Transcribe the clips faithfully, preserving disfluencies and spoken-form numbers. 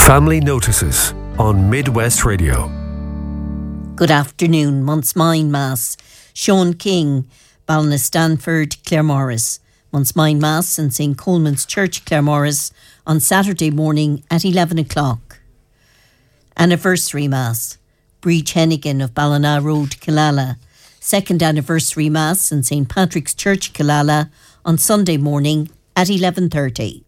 Family Notices on Midwest Radio. Good afternoon. Month's Mind Mass. Sean King, Balnastanford, Claremorris. Month's Mind Mass in Saint Coleman's Church, Claremorris on Saturday morning at eleven o'clock. Anniversary Mass. Breach Hennigan of Ballina Road, Killala. Second Anniversary Mass in Saint Patrick's Church, Killala on Sunday morning at eleven thirty.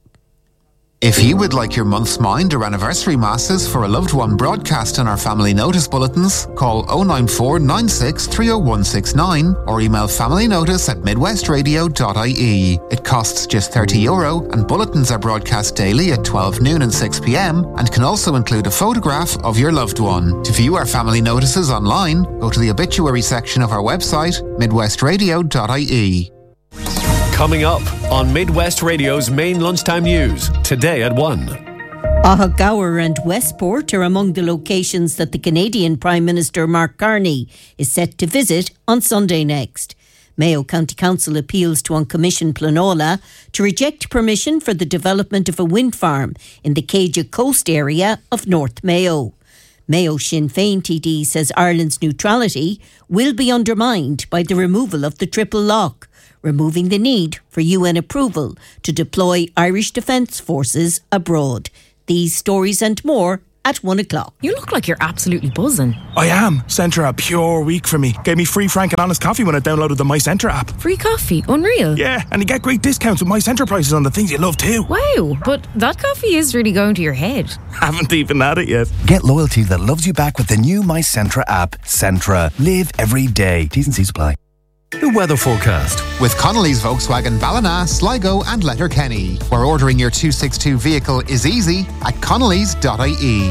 If you would like your month's mind or anniversary masses for a loved one broadcast in our family notice bulletins, call oh nine four nine six three oh one six nine or email familynotice at midwestradio dot I E. It costs just thirty euro and bulletins are broadcast daily at twelve noon and six p.m. and can also include a photograph of your loved one. To view our family notices online, go to the obituary section of our website, midwestradio dot I E. Coming up on Midwest Radio's main lunchtime news, today at one. Ahagower and Westport are among the locations that the Canadian Prime Minister Mark Carney is set to visit on Sunday next. Mayo County Council appeals to Uncommission Planola to reject permission for the development of a wind farm in the Céide Coast area of North Mayo. Mayo Sinn Féin T D says Ireland's neutrality will be undermined by the removal of the triple lock, removing the need for U N approval to deploy Irish Defence Forces abroad. These stories and more at one o'clock. You look like you're absolutely buzzing. I am. Centre a pure week for me. Gave me free frank and honest coffee when I downloaded the My Centre app. Free coffee? Unreal. Yeah, and you get great discounts with My Centre prices on the things you love too. Wow, but that coffee is really going to your head. Haven't even had it yet. Get loyalty that loves you back with the new My Centre app. Centra. Live every day. T's and C's apply. The weather forecast. With Connolly's Volkswagen Ballina, Sligo and Letterkenny, where ordering your two sixty-two vehicle is easy at connellys dot I E.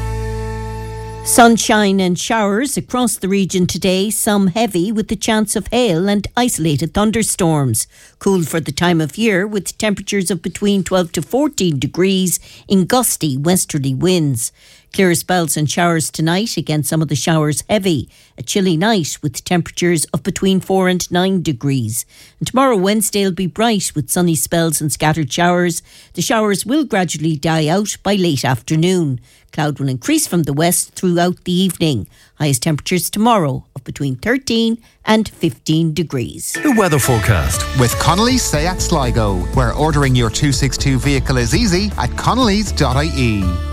Sunshine and showers across the region today, some heavy with the chance of hail and isolated thunderstorms. Cool for the time of year with temperatures of between twelve to fourteen degrees in gusty westerly winds. Clear spells and showers tonight, again some of the showers heavy. A chilly night with temperatures of between four and nine degrees. And tomorrow Wednesday will be bright with sunny spells and scattered showers. The showers will gradually die out by late afternoon. Cloud will increase from the west throughout the evening. Highest temperatures tomorrow of between thirteen and fifteen degrees. The weather forecast. With Connolly's Seat Sligo, where ordering your two sixty-two vehicle is easy at connellys dot I E.